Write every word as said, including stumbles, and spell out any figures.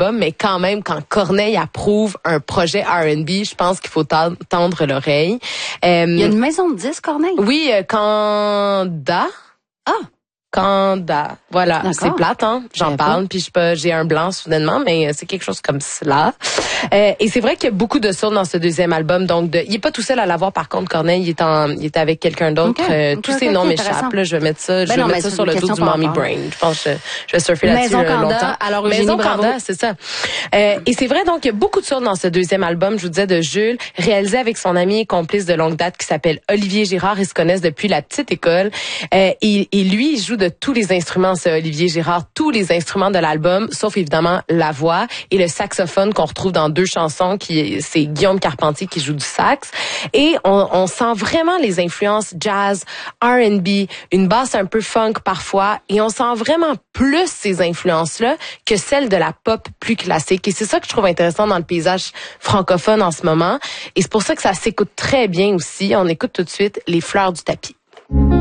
album, mais quand même, quand Corneille approuve un projet R and B, je pense qu'il faut tendre l'oreille. Euh, Il y a une maison de disques, Corneille? Oui, euh, Canda. Ah! Canda. Voilà, D'accord. c'est plate, hein. J'en parle, puis je j'ai un blanc soudainement, mais c'est quelque chose comme cela. Euh, et c'est vrai qu'il y a beaucoup de soul dans ce deuxième album, donc de, il est pas tout seul à l'avoir. Par contre, Corneille, il est en, il est avec quelqu'un d'autre. Okay. Euh, Okay, tous okay, ces noms okay, m'échappent. Là, je vais mettre ça, ben je non, vais mettre ça sur le dos du Mommy Brain. Je pense que je, je vais surfer là-dessus Maison Canda, longtemps. alors Maison bravo. Canda, c'est ça. Euh, et c'est vrai, donc il y a beaucoup de soul dans ce deuxième album. Je vous disais de Jules, réalisé avec son ami et complice de longue date qui s'appelle Olivier Girard. Ils se connaissent depuis la petite école. Euh, et, et lui, il joue de tous les instruments. C'est Olivier Girard, tous les instruments de l'album, sauf évidemment la voix et le saxophone qu'on retrouve dans deux chansons, qui c'est Guillaume Carpentier qui joue du sax. Et on, on sent vraiment les influences jazz, R and B, une basse un peu funk parfois, et on sent vraiment plus ces influences-là que celles de la pop plus classique. Et c'est ça que je trouve intéressant dans le paysage francophone en ce moment. Et c'est pour ça que ça s'écoute très bien aussi. On écoute tout de suite Les Fleurs du tapis.